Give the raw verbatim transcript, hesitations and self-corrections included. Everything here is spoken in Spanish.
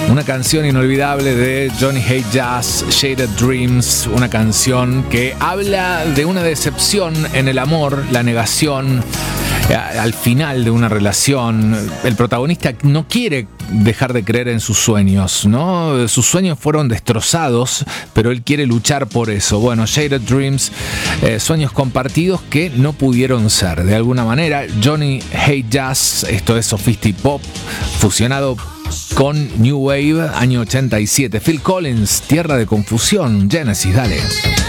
Una canción inolvidable de Johnny Hate Jazz, Shaded Dreams, una canción que habla de una decepción en el amor, la negación, al final de una relación. El protagonista no quiere dejar de creer en sus sueños, ¿no? Sus sueños fueron destrozados, pero él quiere luchar por eso. Bueno, Shaded Dreams, eh, sueños compartidos que no pudieron ser. De alguna manera, Johnny Hate Jazz, esto es Sophisti Pop, fusionado con New Wave, año ochenta y siete. Phil Collins, Tierra de Confusión, Genesis, dale.